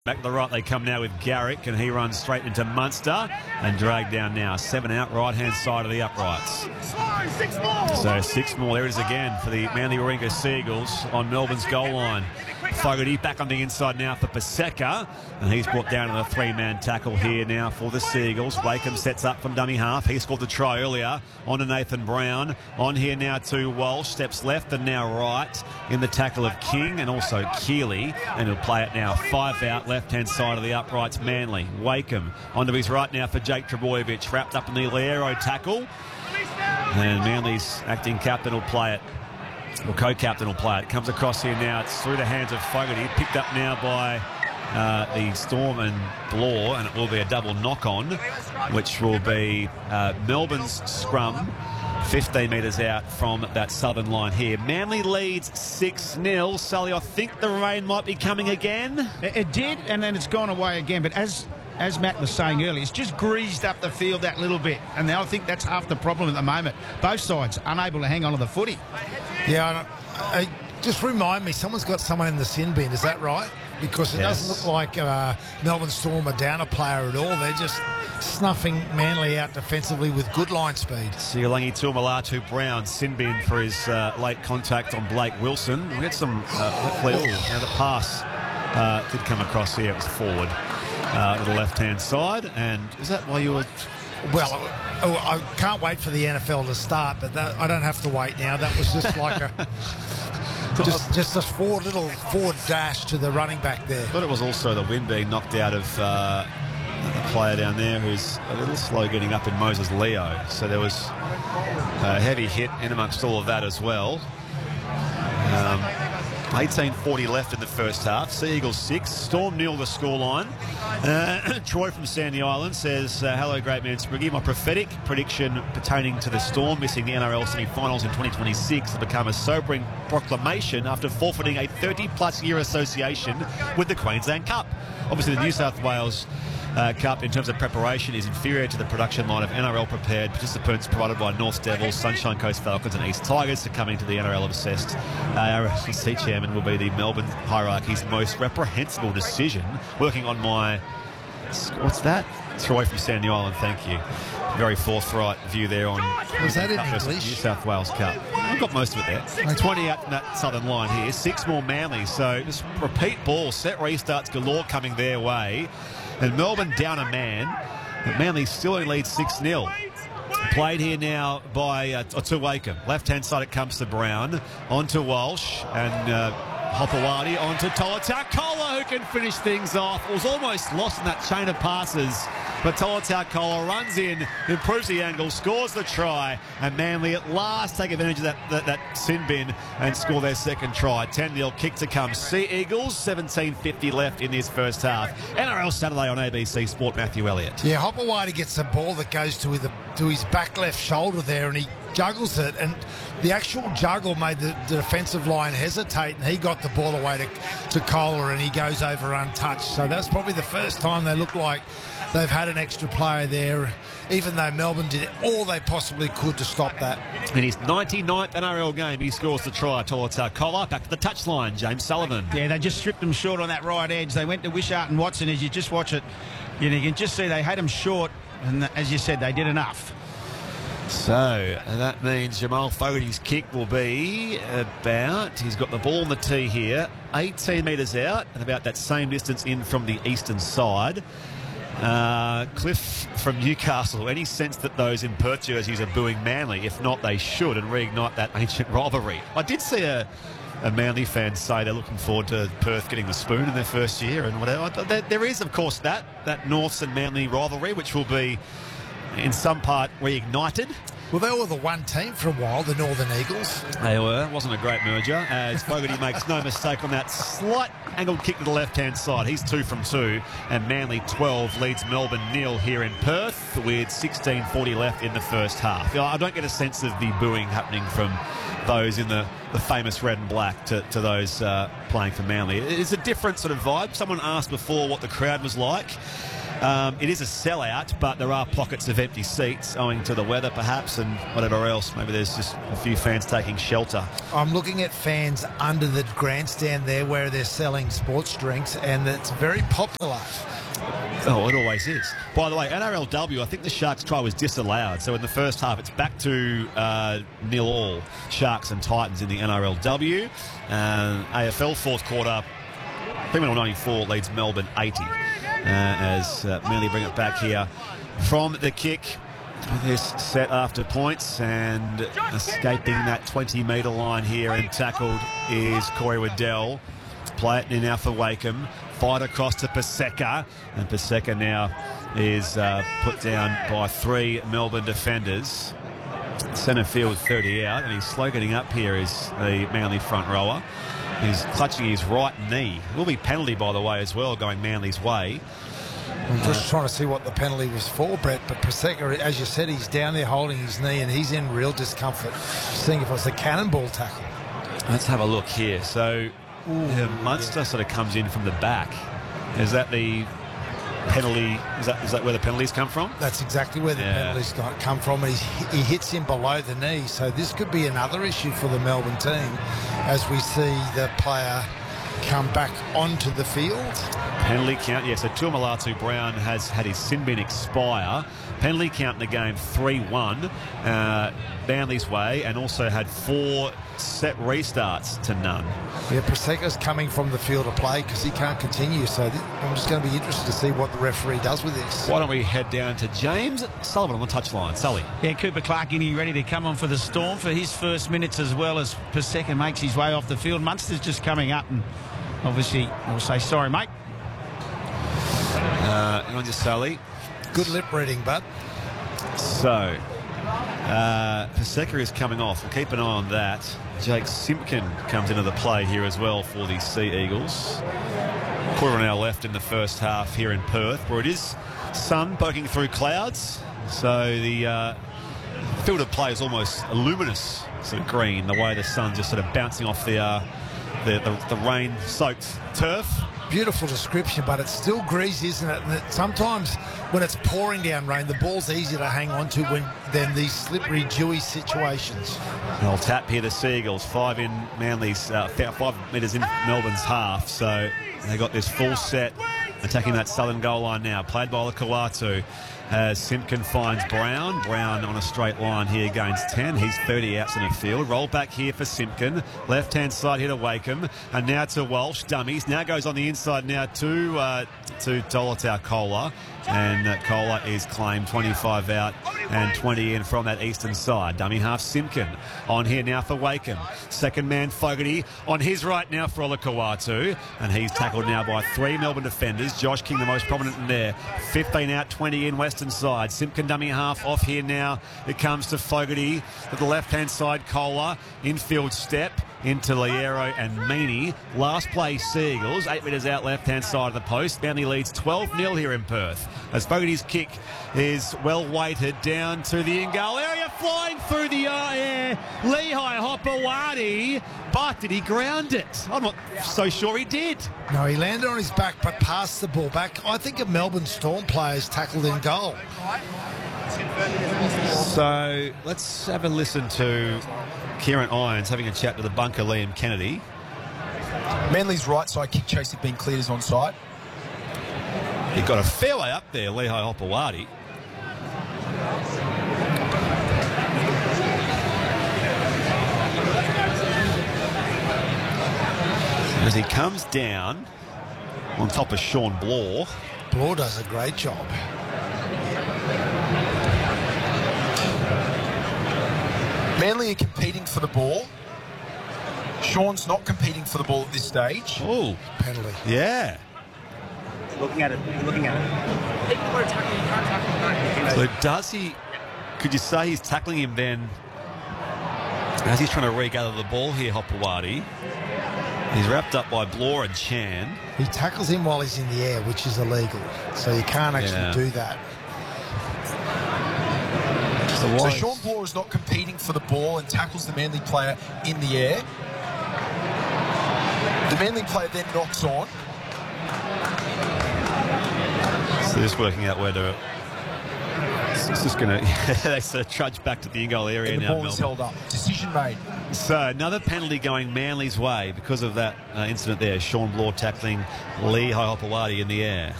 Back to the right they come now with Garrick, and he runs straight into Munster and dragged down now. 7 out, right-hand side of the uprights. So 6 more. There it is again for the Manly Warringah Seagulls on Melbourne's goal line. Fogarty back on the inside now for Paseka, and he's brought down to the 3-man tackle here now for the Seagulls. Wakeham sets up from dummy half. He scored the try earlier. On to Nathan Brown. On here now to Walsh. Steps left and now right in the tackle of King and also Keeley. And he'll play it now. 5 out, left-hand side of the uprights, Manly. Wakeham onto his right now for Jake Trbojevic. Wrapped up in the Liero tackle. And Manly's acting captain will play it. Well, co-captain will play it. Comes across here now. It's through the hands of Fogarty. Picked up now by the Storm and Blore, and it will be a double knock-on, which will be Melbourne's scrum, 15 metres out from that southern line here. Manly leads 6-0. Sully, I think the rain might be coming again. It did, and then it's gone away again. But as Matt was saying earlier, it's just greased up the field that little bit. And I think that's half the problem at the moment. Both sides unable to hang on to the footy. Yeah, just remind me, someone's got someone in the sin bin, is that right? Because it doesn't look like Melbourne Storm are down a player at all. They're just snuffing Manly out defensively with good line speed. Siulangi Tuamalatu Brown, sin bin for his late contact on Blake Wilson. We had some, hopefully, now the pass did come across here. It was forward to the left-hand side. And is that why you were... Well, I can't wait for the NFL to start, but I don't have to wait now. That was just like a... Just a forward dash to the running back there. I thought it was also the wind being knocked out of the player down there who's a little slow getting up in Moses Leo. So there was a heavy hit in amongst all of that as well. 18:40 left in the first half. Sea Eagles 6, Storm 0 the scoreline. Troy from Sandy Island says, hello great man Spriggy. My prophetic prediction pertaining to the Storm missing the NRL semi-finals in 2026 has become a sobering proclamation after forfeiting a 30-plus year association with the Queensland Cup. Obviously the New South Wales Cup in terms of preparation is inferior to the production line of NRL prepared participants provided by North Devils, Sunshine Coast Falcons and East Tigers. Succumbing to the NRL obsessed RFC chairman will be the Melbourne hierarchy's most reprehensible decision. Working on my... What's that? Troy from Sandy Island, thank you. Very forthright view there on... Was that in English? New South Wales Cup. I've got most of it there. 20 out in that southern line here. 6 more Manly. So just repeat ball. Set restarts galore coming their way. And Melbourne down a man, but Manly still only leads 6-0. Played here now by to Wakeham. Left-hand side it comes to Brown. On to Walsh and Hopewadi on to Tolutau who can finish things off. It was almost lost in that chain of passes, but Tolutau runs in, improves the angle, scores the try, and Manly at last take advantage of that sin bin and score their second try. 10-0 kick to come. Sea Eagles, 17:50 left in this first half. NRL Saturday on ABC Sport, Matthew Elliott. Yeah, Hopewadi gets a ball that goes to his back left shoulder there, and he juggles it, and the actual juggle made the defensive line hesitate, and he got the ball away to Kohler, and he goes over untouched. So that's probably the first time they look like they've had an extra player there, even though Melbourne did all they possibly could to stop that. In his 99th NRL game, he scores the try. Tolutau back to the touchline, James Sullivan. Yeah, they just stripped him short on that right edge. They went to Wishart and Watson. As you just watch it, you can just see they had him short, and as you said, they did enough. So that means Jamal Fogarty's kick will be about, he's got the ball on the tee here, 18 metres out and about that same distance in from the eastern side. Cliff from Newcastle, any sense that those in Perth jerseys are booing Manly? If not, they should, and reignite that ancient rivalry. I did see a Manly fan say they're looking forward to Perth getting the spoon in their first year and whatever. There is, of course, that Norths and Manly rivalry, which will be in some part reignited. Well, they were the one team for a while, the Northern Eagles. They were. It wasn't a great merger, as Fogarty makes no mistake on that slight angled kick to the left-hand side. He's 2 from 2, and Manly 12 leads Melbourne 0 here in Perth with 16:40 left in the first half. I don't get a sense of the booing happening from those in the famous red and black to those playing for Manly. It's a different sort of vibe. Someone asked before what the crowd was like. It is a sellout, but there are pockets of empty seats owing to the weather perhaps and whatever else. Maybe there's just a few fans taking shelter. I'm looking at fans under the grandstand there where they're selling sports drinks, and it's very popular. Oh, it always is. By the way, NRLW, I think the Sharks try was disallowed. So in the first half, it's back to 0-0 Sharks and Titans in the NRLW. AFL fourth quarter, Fremantle 94 leads Melbourne 80 as Manly bring it back here from the kick. This set after points and escaping that 20-metre line here and tackled is Corey Waddell. Play it now for Wakeham. Fight across to Paseka, and Paseka now is put down by 3 Melbourne defenders. Centre field 30 out, and he's slow getting up here is the Manly front rower. He's clutching his right knee. Will be penalty, by the way, as well, going Manly's way. I'm just trying to see what the penalty was for, Brett, but Paseka, as you said, he's down there holding his knee and he's in real discomfort. Seeing if it was a cannonball tackle. Let's have a look here. So Munster sort of comes in from the back. Is that the penalty? Is that where the penalties come from? That's exactly where the penalties come from. He hits him below the knee. So this could be another issue for the Melbourne team as we see the player come back onto the field. Penalty count, so Tuamulatu Brown has had his sin bin expire. Penalty count in the game 3-1 Manly's way, and also had 4 set restarts to none. Yeah, Paseka's coming from the field of play because he can't continue, so I'm just going to be interested to see what the referee does with this. Why don't we head down to James Sullivan on the touchline. Sully. Yeah, Cooper Clark in here ready to come on for the Storm for his first minutes as well as Paseka makes his way off the field. Munster's just coming up and obviously we'll say sorry, mate. And on to Sully. Good lip reading, bud. So, Paseka is coming off. We'll keep an eye on that. Jake Simpkin comes into the play here as well for the Sea Eagles. Quarter of an hour left in the first half here in Perth, where it is sun poking through clouds. So the field of play is almost a luminous sort of green, the way the sun's just sort of bouncing off the rain-soaked turf. Beautiful description, but it's still greasy, isn't it? And sometimes when it's pouring down rain, the ball's easier to hang on to than these slippery, dewy situations. They'll tap here the Seagulls, 5 in Manly's, 5 metres in Melbourne's half. So they got this full set attacking that southern goal line now. Played by Olakau'atu. As Simpkin finds Brown. Brown on a straight line here gains 10. He's 30 outs in the field. Roll back here for Simpkin. Left-hand side here to Wakeham. And now to Walsh. Dummies. Now goes on the inside now to Tolotau Kola. And Kola is claimed 25 out and 20 in from that eastern side. Dummy half Simpkin. On here now for Wakeham. Second man Fogarty on his right now for Olakau'atu. And he's tackled now by 3 Melbourne defenders. Josh King the most prominent in there. 15 out, 20 in western side. Simpkin dummy half off here now. It comes to Fogarty at the left-hand side. Kola. Infield step into Liero and Meany. Last play Seagulls. 8 metres out left-hand side of the post. Manly leads 12-0 here in Perth. As Fogarty's kick is well weighted down to the in-goal area. Flying through the air. Lehigh Hopewadi. But did he ground it? I'm not so sure he did. No, he landed on his back but passed the ball back. I think a Melbourne Storm player's tackled in goal. So let's have a listen to Kieran Irons having a chat to the bunker, Liam Kennedy. Manly's right side kick chase had been cleared as onside. He got a fair way up there, Lehigh Hopewadi. As he comes down on top of Sean Blore. Blore does a great job. Manly are competing for the ball. Sean's not competing for the ball at this stage. Oh, penalty. Yeah. Looking at it. So does he, could you say he's tackling him then as he's trying to regather the ball here, Hopewadi? He's wrapped up by Blore and Chan. He tackles him while he's in the air, which is illegal. So you can't actually do that. So Sean Blore is not competing for the ball and tackles the Manly player in the air. The Manly player then knocks on. So just working out where to. It's just going to. They sort of trudge back to the in-goal area And the now. ball is held up. Decision made. So another penalty going Manly's way because of that incident there. Sean Bloor tackling Lee Haihopawati in the air.